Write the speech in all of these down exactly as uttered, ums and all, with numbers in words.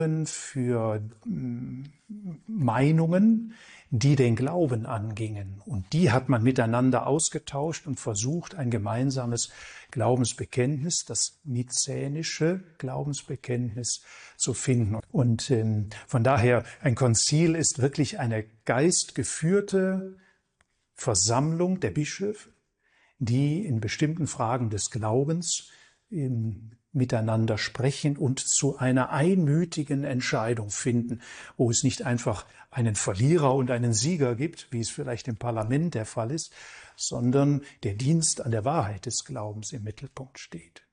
für Meinungen, die den Glauben angingen. Und die hat man miteinander ausgetauscht und versucht, ein gemeinsames Glaubensbekenntnis, das nizänische Glaubensbekenntnis, zu finden. Und ähm, von daher, ein Konzil ist wirklich eine geistgeführte Versammlung der Bischöfe, die in bestimmten Fragen des Glaubens ähm, miteinander sprechen und zu einer einmütigen Entscheidung finden, wo es nicht einfach einen Verlierer und einen Sieger gibt, wie es vielleicht im Parlament der Fall ist, sondern der Dienst an der Wahrheit des Glaubens im Mittelpunkt steht.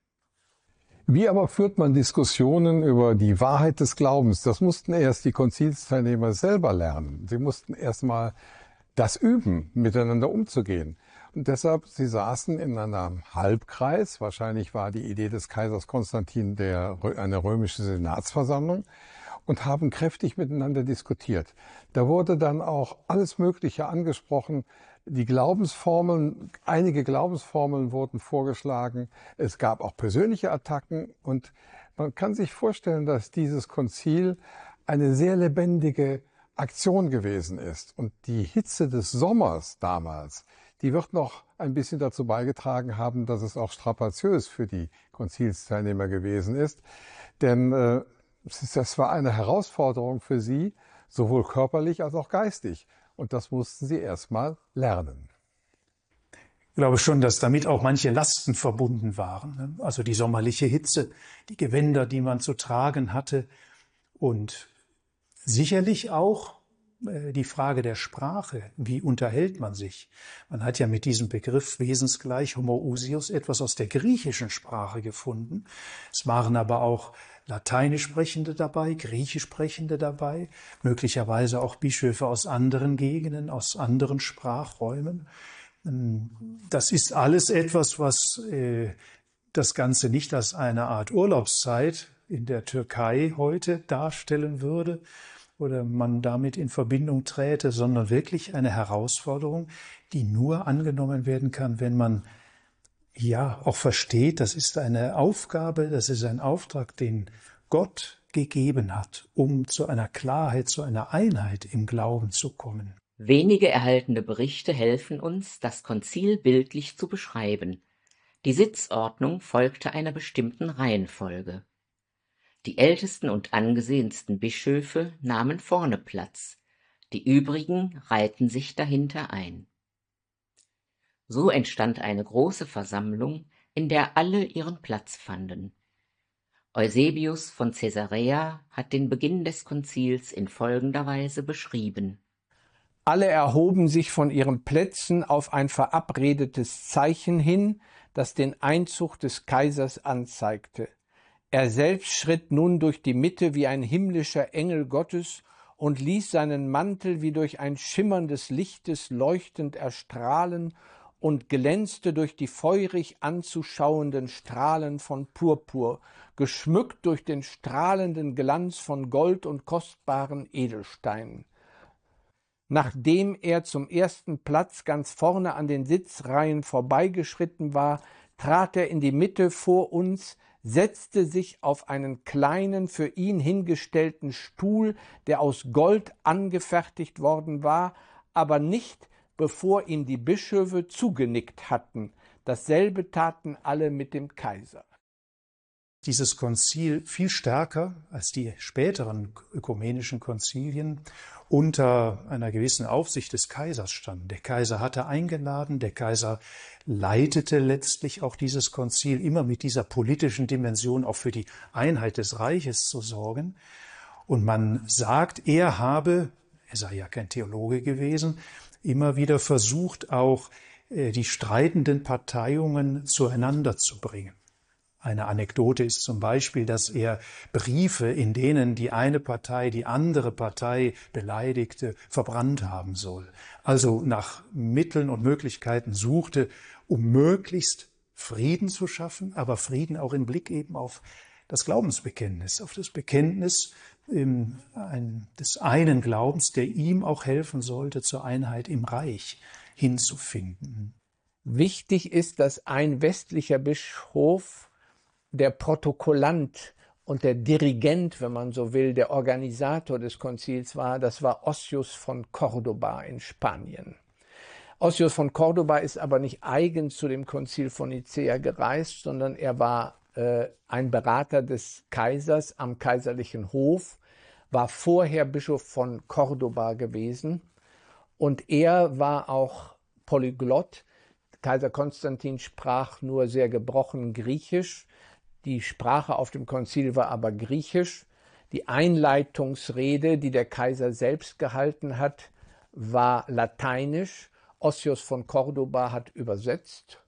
Wie aber führt man Diskussionen über die Wahrheit des Glaubens? Das mussten erst die Konzilsteilnehmer selber lernen. Sie mussten erst mal das üben, miteinander umzugehen. Und deshalb, sie saßen in einem Halbkreis. Wahrscheinlich war die Idee des Kaisers Konstantin der, eine römische Senatsversammlung, und haben kräftig miteinander diskutiert. Da wurde dann auch alles Mögliche angesprochen. Die Glaubensformeln, einige Glaubensformeln wurden vorgeschlagen. Es gab auch persönliche Attacken. Und man kann sich vorstellen, dass dieses Konzil eine sehr lebendige Aktion gewesen ist. Und die Hitze des Sommers damals, die wird noch ein bisschen dazu beigetragen haben, dass es auch strapaziös für die Konzilsteilnehmer gewesen ist. Denn äh, das war eine Herausforderung für sie, sowohl körperlich als auch geistig. Und das mussten sie erst mal lernen. Ich glaube schon, dass damit auch manche Lasten verbunden waren. Also die sommerliche Hitze, die Gewänder, die man zu tragen hatte, und sicherlich auch die Frage der Sprache. Wie unterhält man sich? Man hat ja mit diesem Begriff wesensgleich Homoousios etwas aus der griechischen Sprache gefunden. Es waren aber auch Lateinisch Sprechende dabei, Griechisch Sprechende dabei, möglicherweise auch Bischöfe aus anderen Gegenden, aus anderen Sprachräumen. Das ist alles etwas, was äh, das Ganze nicht als eine Art Urlaubszeit in der Türkei heute darstellen würde oder man damit in Verbindung träte, sondern wirklich eine Herausforderung, die nur angenommen werden kann, wenn man ja auch versteht, das ist eine Aufgabe, das ist ein Auftrag, den Gott gegeben hat, um zu einer Klarheit, zu einer Einheit im Glauben zu kommen. Wenige erhaltene Berichte helfen uns, das Konzil bildlich zu beschreiben. Die Sitzordnung folgte einer bestimmten Reihenfolge. Die ältesten und angesehensten Bischöfe nahmen vorne Platz, die übrigen reihten sich dahinter ein. So entstand eine große Versammlung, in der alle ihren Platz fanden. Eusebius von Caesarea hat den Beginn des Konzils in folgender Weise beschrieben. Alle erhoben sich von ihren Plätzen auf ein verabredetes Zeichen hin, das den Einzug des Kaisers anzeigte. Er selbst schritt nun durch die Mitte wie ein himmlischer Engel Gottes und ließ seinen Mantel wie durch ein Schimmern des Lichtes leuchtend erstrahlen und glänzte durch die feurig anzuschauenden Strahlen von Purpur, geschmückt durch den strahlenden Glanz von Gold und kostbaren Edelsteinen. Nachdem er zum ersten Platz ganz vorne an den Sitzreihen vorbeigeschritten war, trat er in die Mitte vor uns, setzte sich auf einen kleinen, für ihn hingestellten Stuhl, der aus Gold angefertigt worden war, aber nicht, bevor ihm die Bischöfe zugenickt hatten. Dasselbe taten alle mit dem Kaiser. Dieses Konzil viel stärker als die späteren ökumenischen Konzilien unter einer gewissen Aufsicht des Kaisers stand. Der Kaiser hatte eingeladen, der Kaiser leitete letztlich auch dieses Konzil, immer mit dieser politischen Dimension auch für die Einheit des Reiches zu sorgen. Und man sagt, er habe, er sei ja kein Theologe gewesen, immer wieder versucht, auch die streitenden Parteiungen zueinander zu bringen. Eine Anekdote ist zum Beispiel, dass er Briefe, in denen die eine Partei die andere Partei beleidigte, verbrannt haben soll. Also nach Mitteln und Möglichkeiten suchte, um möglichst Frieden zu schaffen, aber Frieden auch im Blick eben auf das Glaubensbekenntnis, auf das Bekenntnis ähm, ein, des einen Glaubens, der ihm auch helfen sollte, zur Einheit im Reich hinzufinden. Wichtig ist, dass ein westlicher Bischof, der Protokollant Und der Dirigent, wenn man so will, der Organisator des Konzils war, das war Osius von Cordoba in Spanien. Osius von Cordoba ist aber nicht eigens zu dem Konzil von Nicäa gereist, sondern er war äh, ein Berater des Kaisers am kaiserlichen Hof, war vorher Bischof von Cordoba gewesen und er war auch Polyglott. Kaiser Konstantin sprach nur sehr gebrochen Griechisch. Die Sprache auf dem Konzil war aber Griechisch. Die Einleitungsrede, die der Kaiser selbst gehalten hat, war Lateinisch. Osius von Cordoba hat übersetzt.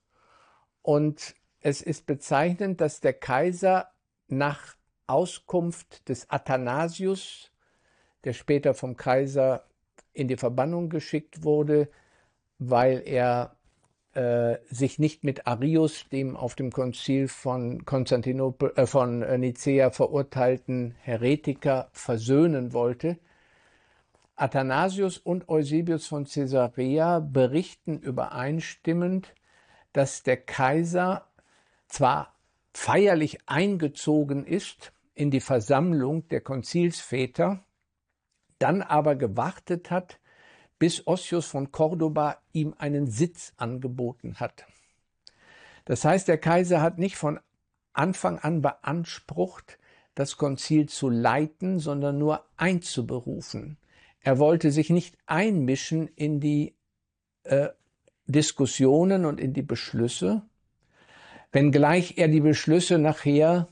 Und es ist bezeichnend, dass der Kaiser nach Auskunft des Athanasius, der später vom Kaiser in die Verbannung geschickt wurde, weil er äh, sich nicht mit Arius, dem auf dem Konzil von Konstantinopel, äh, von Nicäa verurteilten Häretiker, versöhnen wollte. Athanasius und Eusebius von Caesarea berichten übereinstimmend, dass der Kaiser zwar feierlich eingezogen ist in die Versammlung der Konzilsväter, dann aber gewartet hat, bis Osius von Cordoba ihm einen Sitz angeboten hat. Das heißt, der Kaiser hat nicht von Anfang an beansprucht, das Konzil zu leiten, sondern nur einzuberufen. Er wollte sich nicht einmischen in die äh, Diskussionen und in die Beschlüsse, wenngleich er die Beschlüsse nachher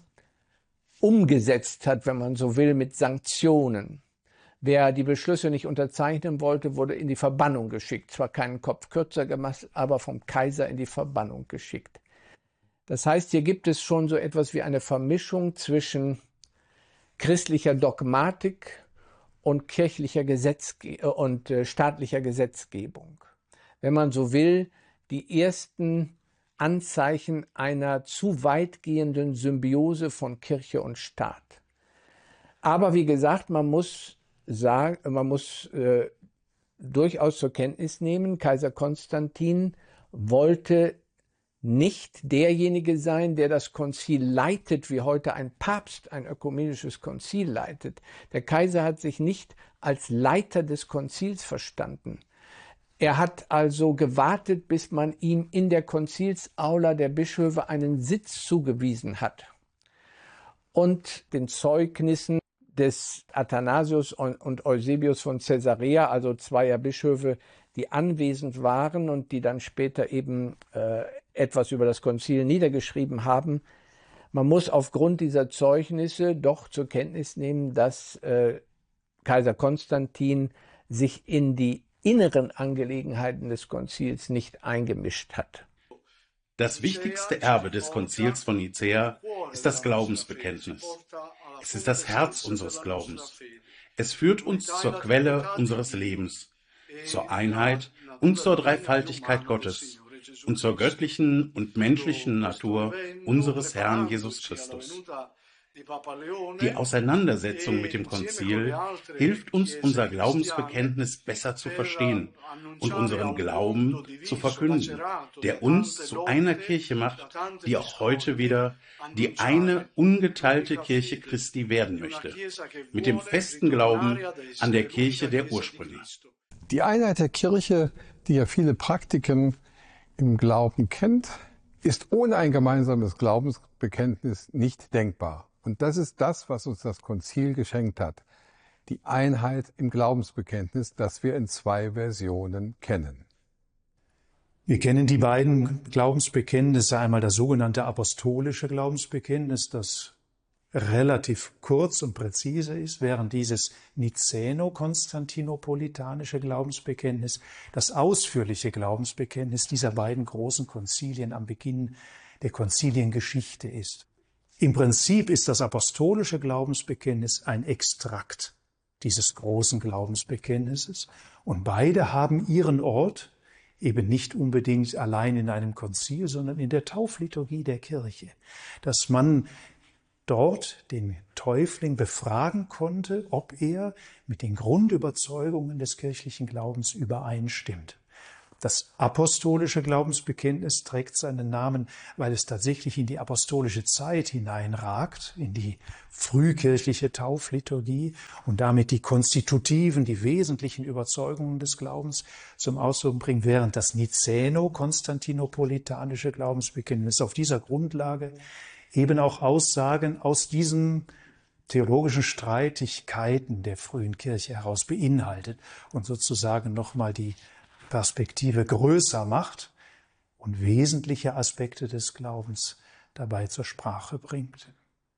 umgesetzt hat, wenn man so will, mit Sanktionen. Wer die Beschlüsse nicht unterzeichnen wollte, wurde in die Verbannung geschickt. Zwar keinen Kopf kürzer gemacht, aber vom Kaiser in die Verbannung geschickt. Das heißt, hier gibt es schon so etwas wie eine Vermischung zwischen christlicher Dogmatik und kirchlicher Gesetzge- und äh, staatlicher Gesetzgebung. Wenn man so will, die ersten Anzeichen einer zu weitgehenden Symbiose von Kirche und Staat. Aber wie gesagt, man muss sagen, man muss äh, durchaus zur Kenntnis nehmen, Kaiser Konstantin wollte nicht derjenige sein, der das Konzil leitet, wie heute ein Papst ein ökumenisches Konzil leitet. Der Kaiser hat sich nicht als Leiter des Konzils verstanden. Er hat also gewartet, bis man ihm in der Konzilsaula der Bischöfe einen Sitz zugewiesen hat. Und den Zeugnissen des Athanasius und Eusebius von Caesarea, also zweier Bischöfe, die anwesend waren und die dann später eben äh, etwas über das Konzil niedergeschrieben haben. Man muss aufgrund dieser Zeugnisse doch zur Kenntnis nehmen, dass äh, Kaiser Konstantin sich in die inneren Angelegenheiten des Konzils nicht eingemischt hat. Das wichtigste Erbe des Konzils von Nicäa ist das Glaubensbekenntnis. Es ist das Herz unseres Glaubens. Es führt uns zur Quelle unseres Lebens, zur Einheit und zur Dreifaltigkeit Gottes und zur göttlichen und menschlichen Natur unseres Herrn Jesus Christus. Die Auseinandersetzung mit dem Konzil hilft uns, unser Glaubensbekenntnis besser zu verstehen und unseren Glauben zu verkünden, der uns zu einer Kirche macht, die auch heute wieder die eine ungeteilte Kirche Christi werden möchte, mit dem festen Glauben an der Kirche der Ursprünge. Die Einheit der Kirche, die ja viele Praktiken im Glauben kennt, ist ohne ein gemeinsames Glaubensbekenntnis nicht denkbar. Und das ist das, was uns das Konzil geschenkt hat. Die Einheit im Glaubensbekenntnis, das wir in zwei Versionen kennen. Wir kennen die beiden Glaubensbekenntnisse, einmal das sogenannte apostolische Glaubensbekenntnis, das relativ kurz und präzise ist, während dieses nicäno-konstantinopolitanische Glaubensbekenntnis das ausführliche Glaubensbekenntnis dieser beiden großen Konzilien am Beginn der Konziliengeschichte ist. Im Prinzip ist das apostolische Glaubensbekenntnis ein Extrakt dieses großen Glaubensbekenntnisses und beide haben ihren Ort eben nicht unbedingt allein in einem Konzil, sondern in der Taufliturgie der Kirche, dass man dort den Täufling befragen konnte, ob er mit den Grundüberzeugungen des kirchlichen Glaubens übereinstimmt. Das apostolische Glaubensbekenntnis trägt seinen Namen, weil es tatsächlich in die apostolische Zeit hineinragt, in die frühkirchliche Taufliturgie und damit die konstitutiven, die wesentlichen Überzeugungen des Glaubens zum Ausdruck bringt, während das Nicäno-konstantinopolitanische Glaubensbekenntnis auf dieser Grundlage eben auch Aussagen aus diesen theologischen Streitigkeiten der frühen Kirche heraus beinhaltet und sozusagen nochmal die Perspektive größer macht und wesentliche Aspekte des Glaubens dabei zur Sprache bringt.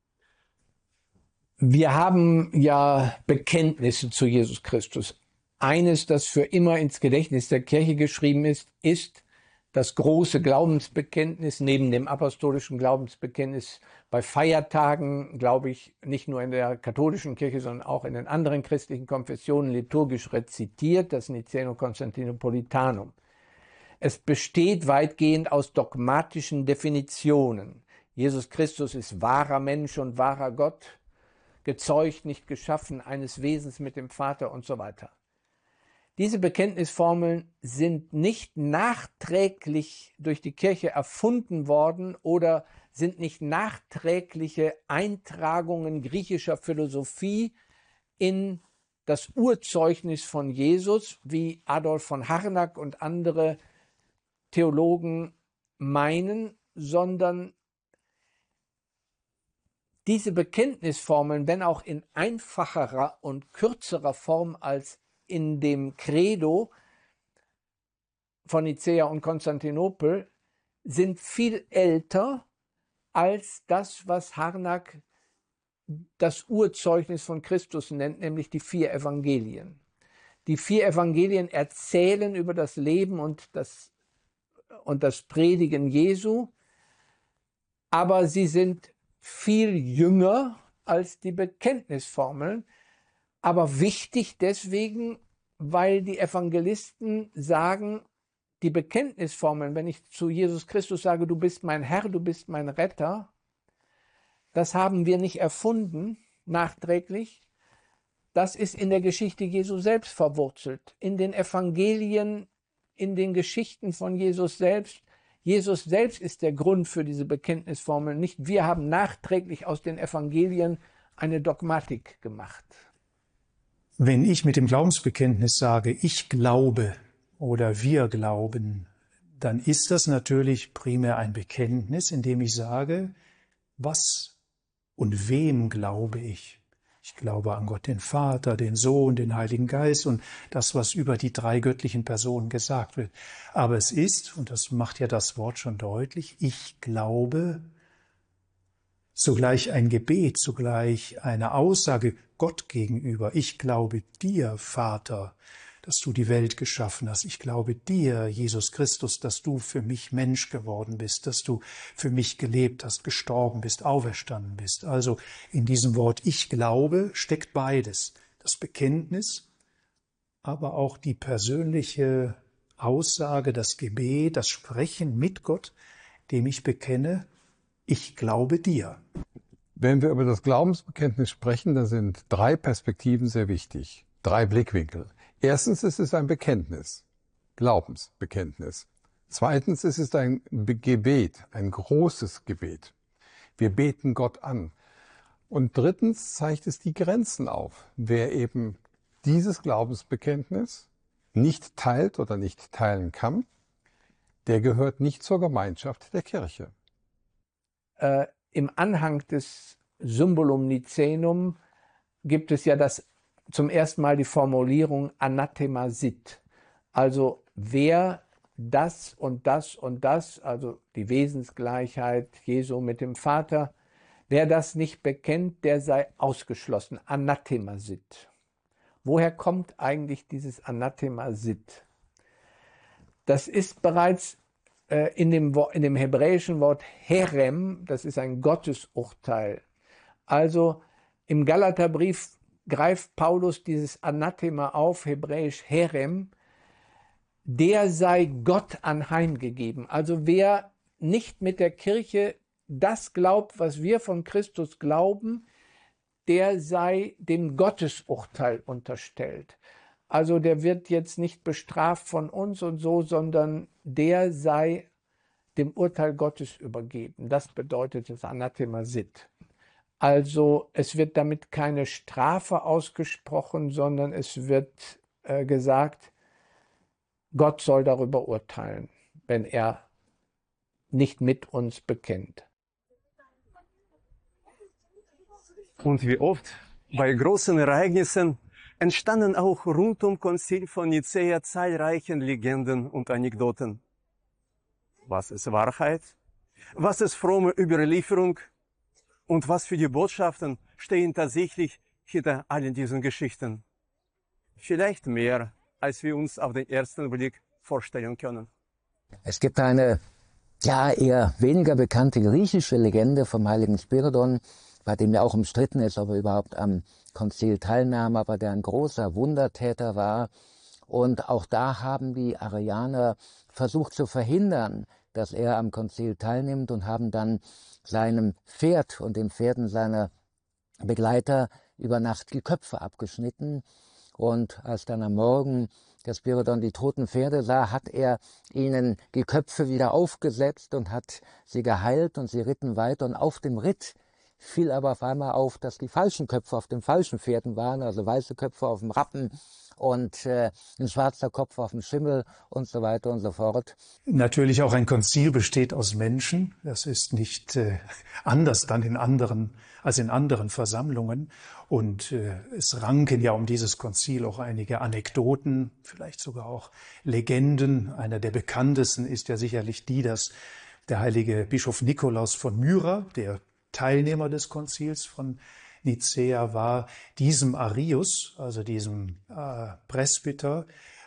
Wir haben ja Bekenntnisse zu Jesus Christus. Eines, das für immer ins Gedächtnis der Kirche geschrieben ist, ist das große Glaubensbekenntnis neben dem apostolischen Glaubensbekenntnis bei Feiertagen, glaube ich, nicht nur in der katholischen Kirche, sondern auch in den anderen christlichen Konfessionen liturgisch rezitiert, das Nicäno-Konstantinopolitanum. Es besteht weitgehend aus dogmatischen Definitionen. Jesus Christus ist wahrer Mensch und wahrer Gott, gezeugt, nicht geschaffen, eines Wesens mit dem Vater und so weiter. Diese Bekenntnisformeln sind nicht nachträglich durch die Kirche erfunden worden oder sind nicht nachträgliche Eintragungen griechischer Philosophie in das Urzeugnis von Jesus, wie Adolf von Harnack und andere Theologen meinen, sondern diese Bekenntnisformeln, wenn auch in einfacherer und kürzerer Form als in dem Credo von Nicäa und Konstantinopel, sind viel älter als das, was Harnack das Urzeugnis von Christus nennt, nämlich die vier Evangelien. Die vier Evangelien erzählen über das Leben und das, und das Predigen Jesu, aber sie sind viel jünger als die Bekenntnisformeln, aber wichtig deswegen, weil die Evangelisten sagen, die Bekenntnisformeln, wenn ich zu Jesus Christus sage, du bist mein Herr, du bist mein Retter, das haben wir nicht erfunden, nachträglich. Das ist in der Geschichte Jesu selbst verwurzelt, in den Evangelien, in den Geschichten von Jesus selbst. Jesus selbst ist der Grund für diese Bekenntnisformeln, nicht wir haben nachträglich aus den Evangelien eine Dogmatik gemacht. Wenn ich mit dem Glaubensbekenntnis sage, ich glaube oder wir glauben, dann ist das natürlich primär ein Bekenntnis, in dem ich sage, was und wem glaube ich. Ich glaube an Gott, den Vater, den Sohn, den Heiligen Geist und das, was über die drei göttlichen Personen gesagt wird. Aber es ist, und das macht ja das Wort schon deutlich, ich glaube, zugleich ein Gebet, zugleich eine Aussage Gott gegenüber. Ich glaube dir, Vater, dass du die Welt geschaffen hast. Ich glaube dir, Jesus Christus, dass du für mich Mensch geworden bist, dass du für mich gelebt hast, gestorben bist, auferstanden bist. Also in diesem Wort ich glaube steckt beides. Das Bekenntnis, aber auch die persönliche Aussage, das Gebet, das Sprechen mit Gott, dem ich bekenne, ich glaube dir. Wenn wir über das Glaubensbekenntnis sprechen, dann sind drei Perspektiven sehr wichtig, drei Blickwinkel. Erstens ist es ein Bekenntnis, Glaubensbekenntnis. Zweitens ist es ein Gebet, ein großes Gebet. Wir beten Gott an. Und drittens zeigt es die Grenzen auf. Wer eben dieses Glaubensbekenntnis nicht teilt oder nicht teilen kann, der gehört nicht zur Gemeinschaft der Kirche. Äh, Im Anhang des Symbolum Nicänum gibt es ja das zum ersten Mal die Formulierung Anathema sit. Also wer das und das und das, also die Wesensgleichheit Jesu mit dem Vater, wer das nicht bekennt, der sei ausgeschlossen. Anathema sit. Woher kommt eigentlich dieses Anathema sit? Das ist bereits äh, in, dem, in dem hebräischen Wort Herem, das ist ein Gottesurteil. Also im Galaterbrief greift Paulus dieses Anathema auf, hebräisch Herem, der sei Gott anheimgegeben. Also wer nicht mit der Kirche das glaubt, was wir von Christus glauben, der sei dem Gottesurteil unterstellt. Also der wird jetzt nicht bestraft von uns und so, sondern der sei dem Urteil Gottes übergeben. Das bedeutet das Anathema sit. Also es wird damit keine Strafe ausgesprochen, sondern es wird äh, gesagt, Gott soll darüber urteilen, wenn er nicht mit uns bekennt. Und wie oft bei großen Ereignissen entstanden auch rund um Konzil von Nicäa zahlreiche Legenden und Anekdoten. Was ist Wahrheit? Was ist fromme Überlieferung? Und was für die Botschaften stehen tatsächlich hinter allen diesen Geschichten? Vielleicht mehr, als wir uns auf den ersten Blick vorstellen können. Es gibt eine ja eher weniger bekannte griechische Legende vom heiligen Spiridon, bei dem ja auch umstritten ist, ob er überhaupt am Konzil teilnahm, aber der ein großer Wundertäter war. Und auch da haben die Arianer versucht zu verhindern, dass er am Konzil teilnimmt, und haben dann seinem Pferd und den Pferden seiner Begleiter über Nacht die Köpfe abgeschnitten. Und als dann am Morgen der Spiridon die toten Pferde sah, hat er ihnen die Köpfe wieder aufgesetzt und hat sie geheilt, und sie ritten weiter. Und auf dem Ritt fiel aber auf einmal auf, dass die falschen Köpfe auf den falschen Pferden waren, also weiße Köpfe auf dem Rappen und äh, ein schwarzer Kopf auf dem Schimmel und so weiter und so fort. Natürlich auch ein Konzil besteht aus Menschen. Das ist nicht äh, anders dann in anderen, als in anderen Versammlungen. Und äh, es ranken ja um dieses Konzil auch einige Anekdoten, vielleicht sogar auch Legenden. Einer der bekanntesten ist ja sicherlich die, dass der heilige Bischof Nikolaus von Myra, der Teilnehmer des Konzils von Nicäa war, diesem Arius, also diesem äh, Presbyter,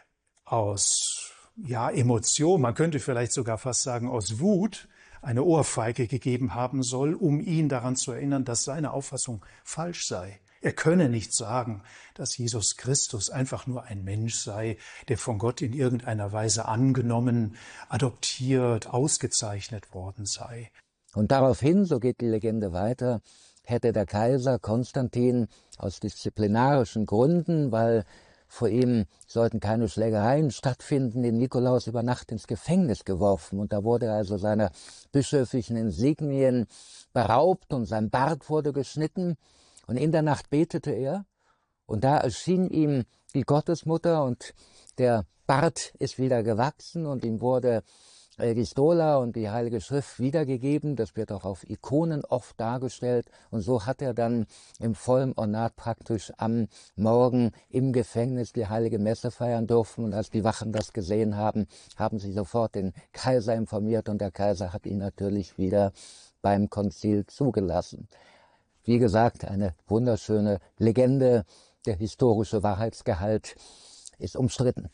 aus ja, Emotion, man könnte vielleicht sogar fast sagen aus Wut, eine Ohrfeige gegeben haben soll, um ihn daran zu erinnern, dass seine Auffassung falsch sei. Er könne nicht sagen, dass Jesus Christus einfach nur ein Mensch sei, der von Gott in irgendeiner Weise angenommen, adoptiert, ausgezeichnet worden sei. Und daraufhin, so geht die Legende weiter, hätte der Kaiser Konstantin aus disziplinarischen Gründen, weil vor ihm sollten keine Schlägereien stattfinden, den Nikolaus über Nacht ins Gefängnis geworfen. Und da wurde er also seiner bischöflichen Insignien beraubt und sein Bart wurde geschnitten. Und in der Nacht betete er, und da erschien ihm die Gottesmutter, und der Bart ist wieder gewachsen, und ihm wurde die Stola und die Heilige Schrift wiedergegeben. Das wird auch auf Ikonen oft dargestellt. Und so hat er dann im vollen Ornat praktisch am Morgen im Gefängnis die Heilige Messe feiern dürfen. Und als die Wachen das gesehen haben, haben sie sofort den Kaiser informiert, und der Kaiser hat ihn natürlich wieder beim Konzil zugelassen. Wie gesagt, eine wunderschöne Legende. Der historische Wahrheitsgehalt ist umstritten.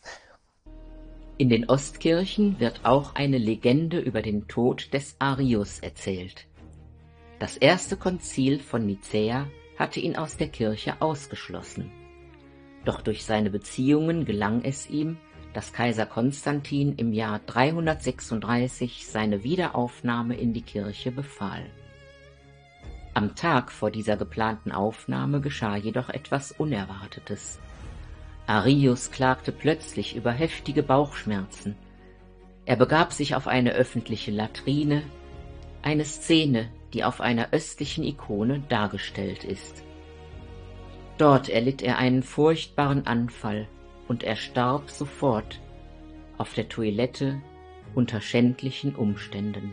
In den Ostkirchen wird auch eine Legende über den Tod des Arius erzählt. Das erste Konzil von Nicäa hatte ihn aus der Kirche ausgeschlossen. Doch durch seine Beziehungen gelang es ihm, dass Kaiser Konstantin im Jahr dreihundertsechsunddreißig seine Wiederaufnahme in die Kirche befahl. Am Tag vor dieser geplanten Aufnahme geschah jedoch etwas Unerwartetes. Arius klagte plötzlich über heftige Bauchschmerzen. Er begab sich auf eine öffentliche Latrine, eine Szene, die auf einer östlichen Ikone dargestellt ist. Dort erlitt er einen furchtbaren Anfall und er starb sofort auf der Toilette unter schändlichen Umständen.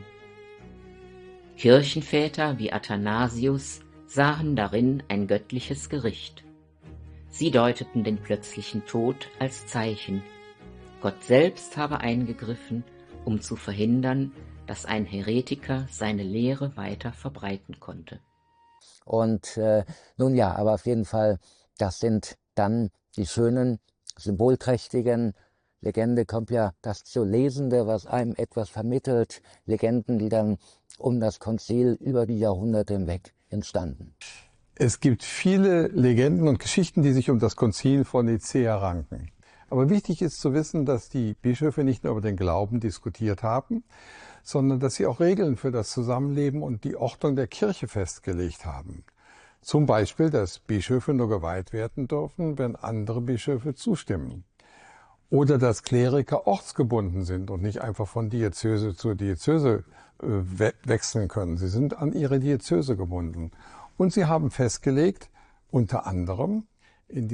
Kirchenväter wie Athanasius sahen darin ein göttliches Gericht. Sie deuteten den plötzlichen Tod als Zeichen. Gott selbst habe eingegriffen, um zu verhindern, dass ein Heretiker seine Lehre weiter verbreiten konnte. Und äh, nun ja, aber auf jeden Fall, das sind dann die schönen, symbolträchtigen, Legende kommt ja das zu Lesende, was einem etwas vermittelt, Legenden, die dann um das Konzil über die Jahrhunderte hinweg entstanden. Es gibt viele Legenden und Geschichten, die sich um das Konzil von Nicäa ranken. Aber wichtig ist zu wissen, dass die Bischöfe nicht nur über den Glauben diskutiert haben, sondern dass sie auch Regeln für das Zusammenleben und die Ordnung der Kirche festgelegt haben. Zum Beispiel, dass Bischöfe nur geweiht werden dürfen, wenn andere Bischöfe zustimmen. Oder dass Kleriker ortsgebunden sind und nicht einfach von Diözese zu Diözese äh, we wechseln können. Sie sind an ihre Diözese gebunden. Und sie haben festgelegt, unter anderem in